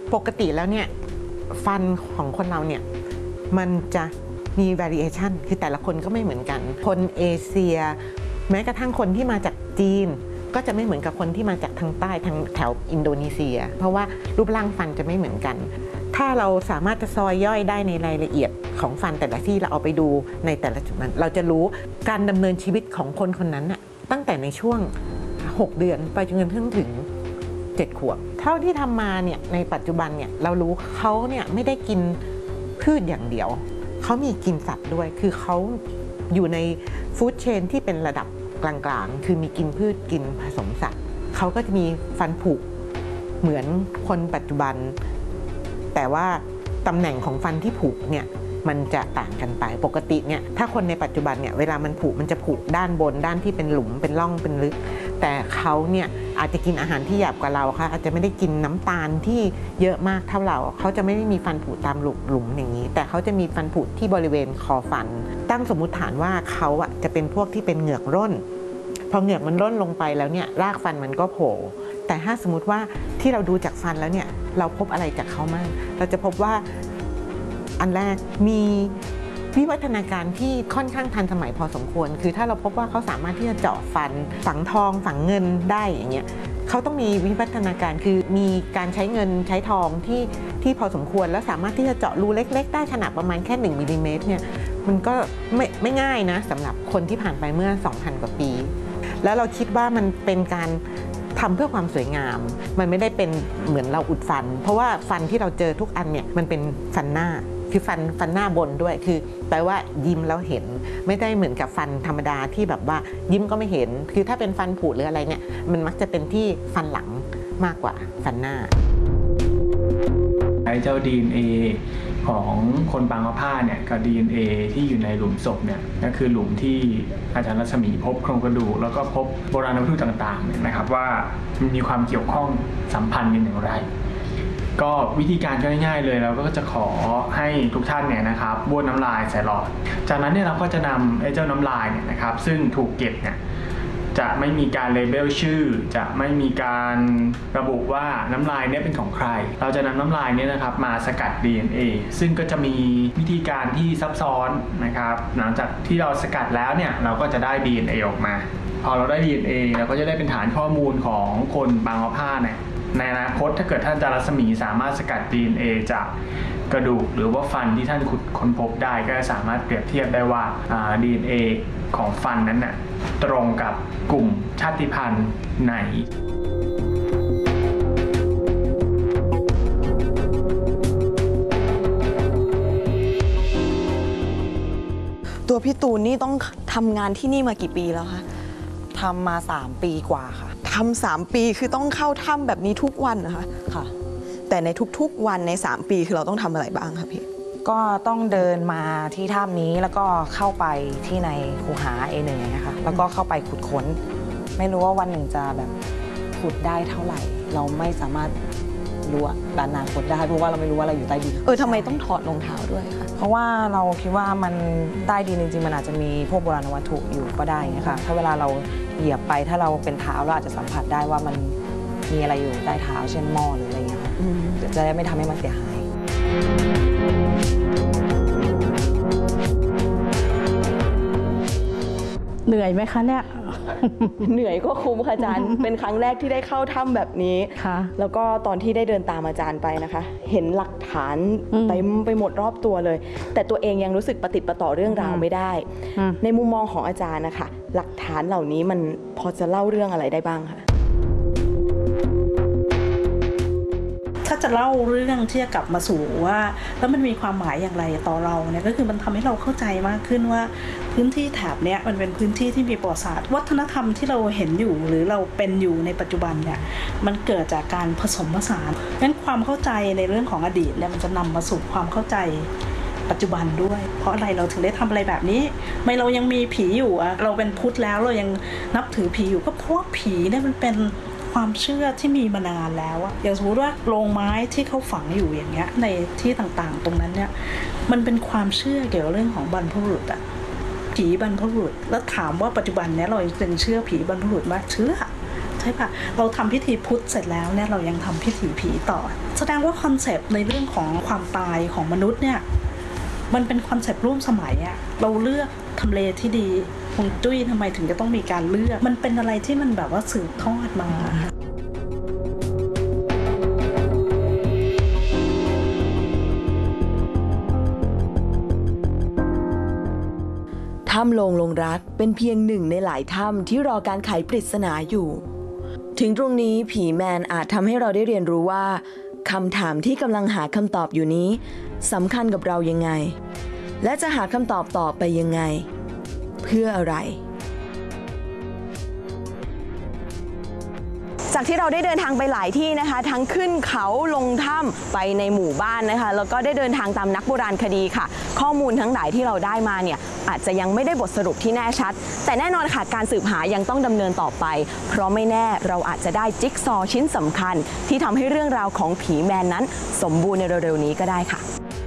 ปกติแล้วเนี่ยฟันของคนเราเนี่ยมันจะมี variation คือแต่ละคนก็ไม่เหมือนกันคนเอเชียแม้กระทั่งคนที่มาจากจีนก็จะไม่เหมือนกับคนที่มาจากทางใต้ทางแถวอินโดนีเซียเพราะว่ารูปร่างฟันจะไม่เหมือนกันถ้าเราสามารถจะซอยย่อยได้ในรายละเอียดของฟันแต่ละที่เราเอาไปดูในแต่ละจุดนั้นเราจะรู้การดำเนินชีวิตของคนคนนั้นน่ะตั้งแต่ในช่วง6 เดือนไปจนถึง7 ขวบเท่าที่ทำมาเนี่ยในปัจจุบันเนี่ยเรารู้เขาเนี่ยไม่ได้กินพืชอย่างเดียวเขามีกินสัตว์ด้วยคือเขาอยู่ในฟู้ดเชนที่เป็นระดับกลางๆคือมีกินพืชกินผสมสัตว์เขาก็จะมีฟันผุเหมือนคนปัจจุบันแต่ว่าตำแหน่งของฟันที่ผุเนี่ยมันจะต่างกันไปปกติเนี่ยถ้าคนในปัจจุบันเนี่ยเวลามันผุมันจะผุด้านบนด้านที่เป็นหลุมเป็นร่องเป็นลึกแต่เขาเนี่ยอาจจะกินอาหารที่หยาบกว่าเราค่ะอาจจะไม่ได้กินน้ำตาลที่เยอะมากเท่าเราเขาจะไม่ได้มีฟันผุตามหลุมอย่างนี้แต่เขาจะมีฟันผุที่บริเวณคอฟันตั้งสมมุติฐานว่าเขาอะจะเป็นพวกที่เป็นเหงือกร่นพอเหงือกมันร่นลงไปแล้วเนี่ยรากฟันมันก็โผล่แต่ถ้าสมมติว่าที่เราดูจากฟันแล้วเนี่ยเราพบอะไรจากเขามั่งเราจะพบว่าอันแรกมีวิวัฒนาการที่ค่อนข้างทันสมัยพอสมควรคือถ้าเราพบว่าเขาสามารถที่จะเจาะฟันฝังทองฝังเงินได้อย่างเงี้ยเขาต้องมีวิวัฒนาการคือมีการใช้เงินใช้ทองที่พอสมควรแล้วสามารถที่จะเจาะรูเล็กๆได้ขนาดประมาณแค่1 มิลลิเมตรเนี่ยมันก็ไม่ง่ายนะสำหรับคนที่ผ่านไปเมื่อ 2,000 กว่าปีแล้วเราคิดว่ามันเป็นการทำเพื่อความสวยงามมันไม่ได้เป็นเหมือนเราอุดฟันเพราะว่าฟันที่เราเจอทุกอันเนี่ยมันเป็นฟันหน้าคือฟันหน้าบนด้วยคือแปลว่ายิ้มแล้วเห็นไม่ได้เหมือนกับฟันธรรมดาที่แบบว่ายิ้มก็ไม่เห็นคือถ้าเป็นฟันผุหรืออะไรเนี่ยมันมักจะเป็นที่ฟันหลังมากกว่าฟันหน้าไอ้เจ้า DNA ของคนบางมะพร้าวเนี่ยกับ DNA ที่อยู่ในหลุมศพเนี่ยก็คือหลุมที่อาจารย์รัศมีพบโครงกระดูกแล้วก็พบโบราณวัตถุต่างๆเนี่ยนะครับว่ามันมีความเกี่ยวข้องสัมพันธ์กันอย่างไรก็วิธีการก็ง่ายๆเลยเราก็จะขอให้ทุกท่านเนี่ยนะครับบ้วนน้ำลายใส่หลอดจากนั้นเนี่ยเราก็จะนำไอ้เจ้าน้ำลายเนี่ยนะครับซึ่งถูกเก็บเนี่ยจะไม่มีการเลเบลชื่อจะไม่มีการระบุว่าน้ำลายเนี่ยเป็นของใครเราจะนำน้ำลายเนี่ยนะครับมาสกัด DNA ซึ่งก็จะมีวิธีการที่ซับซ้อนนะครับหลังจากที่เราสกัดแล้วเนี่ยเราก็จะได้ DNA ออกมาพอเราได้ DNA เราก็จะได้เป็นฐานข้อมูลของคนบางมะพร้าวเนี่ยในอนาคตถ้าเกิดท่านอาจารย์รัศมีสามารถสกัด DNA จากกระดูกหรือว่าฟันที่ท่านค้นพบได้ก็สามารถเปรียบเทียบได้ว่า DNA ของฟันนั้นน่ะตรงกับกลุ่มชาติพันธุ์ไหนตัวพี่ตูนนี่ต้องทำงานที่นี่มากี่ปีแล้วคะทำมา3 ปีกว่าค่ะทำ3 ปีคือต้องเข้าถ้ำแบบนี้ทุกวันนะคะค่ะแต่ในทุกๆวันใน3 ปีคือเราต้องทำอะไรบ้างคะพี่ก็ต้องเดินมาที่ถ้ำนี้แล้วก็เข้าไปที่ในคูหาA1นะคะแล้วก็เข้าไปขุดค้นไม่รู้ว่าวันหนึ่งจะแบบขุดได้เท่าไหร่เราไม่สามารถรู้อนาคตได้เพราะว่าเราไม่รู้ว่าเราอยู่ใต้ดินทำไมต้องถอดรองเท้าด้วยคะเพราะว่าเราคิดว่ามันใต้ดินจริงๆมันอาจจะมีพวกโบราณวัตถุอยู่ก็ได้นะคะถ้าเวลาเราเหยียบไปถ้าเราเป็นเท้าเราอาจจะสัมผัสได้ว่ามันมีอะไรอยู่ใต้เท้าเช่นหม้อหรืออะไรเงี้ยจะได้ไม่ทำให้มันเสียหายเหนื่อยไหมคะเนี่ยเหนื่อยก็คุ้มค่ะอาจารย์ เป็นครั้งแรกที่ได้เข้าถ้ำแบบนี้แล้วก็ตอนที่ได้เดินตามอาจารย์ไปนะคะเห็นหลักฐานเต็มไปหมดรอบตัวเลยแต่ตัวเองยังรู้สึกประติดประต่อเรื่องราวไม่ได้ในมุมมองของอาจารย์นะคะหลักฐานเหล่านี้มันพอจะเล่าเรื่องอะไรได้บ้างคะถ้าจะเล่าเรื่องที่จะกลับมาสู่ว่าแล้วมันมีความหมายอย่างไรต่อเราเนี่ยก็คือมันทำให้เราเข้าใจมากขึ้นว่าพื้นที่แถบเนี้ยมันเป็นพื้นที่ที่มีประวัติศาสตร์วัฒนธรรมที่เราเห็นอยู่หรือเราเป็นอยู่ในปัจจุบันเนี่ยมันเกิดจากการผสมผสานงั้นความเข้าใจในเรื่องของอดีตเนี่ยมันจะนำมาสู่ความเข้าใจปัจจุบันด้วยเพราะอะไรเราถึงได้ทำอะไรแบบนี้ไม่เรายังมีผีอยู่อะเราเป็นพุทธแล้วเรายังนับถือผีอยู่ก็เพราะผีเนี่ยมันเป็นความเชื่อที่มีมานานแล้วอะอย่างสมมติว่าโรงไม้ที่เขาฝังอยู่อย่างเงี้ยในที่ต่างๆตรงนั้นเนี่ยมันเป็นความเชื่อเกี่ยวกับเรื่องของบรรพบุรุษอะผีบรรพบุรุษแล้วถามว่าปัจจุบันเนี้ยเรายังเชื่อผีบรรพบุรุษไหมเชื่อใช่ปะเราทำพิธีพุทธเสร็จแล้วเนี่ยเรายังทำพิธีผีต่อแสดงว่าคอนเซปต์ในเรื่องของความตายของมนุษย์เนี่ยมันเป็นคอนเซปต์ร่วมสมัยอะเราเลือกทำเลที่ดีฮวงจุ้ยทำไมถึงจะต้องมีการเลือกมันเป็นอะไรที่มันแบบว่าสืบทอดมาถ้ำโลงลงรักเป็นเพียงหนึ่งในหลายถ้ำที่รอการไขปริศนาอยู่ถึงตรงนี้ผีแมนอาจทำให้เราได้เรียนรู้ว่าคำถามที่กำลังหาคำตอบอยู่นี้สำคัญกับเรายังไงและจะหาคำตอบต่อไปยังไงเพื่ออะไรจากที่เราได้เดินทางไปหลายที่นะคะทั้งขึ้นเขาลงถ้ำไปในหมู่บ้านนะคะแล้วก็ได้เดินทางตามนักโบราณคดีค่ะข้อมูลทั้งหลายที่เราได้มาเนี่ยอาจจะยังไม่ได้บทสรุปที่แน่ชัดแต่แน่นอนค่ะการสืบหายังต้องดำเนินต่อไปเพราะไม่แน่เราอาจจะได้จิ๊กซอว์ชิ้นสำคัญที่ทำให้เรื่องราวของผีแมนนั้นสมบูรณ์ในเร็วๆนี้ก็ได้ค่ะ